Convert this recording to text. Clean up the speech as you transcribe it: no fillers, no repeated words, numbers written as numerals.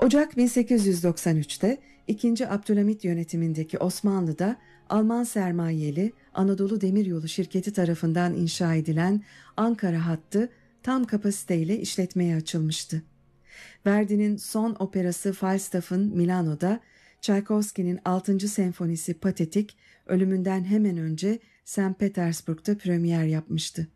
Ocak 1893'te 2. Abdülhamit yönetimindeki Osmanlı'da Alman sermayeli Anadolu Demiryolu Şirketi tarafından inşa edilen Ankara hattı tam kapasiteyle işletmeye açılmıştı. Verdi'nin son operası Falstaff'ın Milano'da, Tchaikovsky'nin 6. senfonisi Patetik ölümünden hemen önce St. Petersburg'da premier yapmıştı.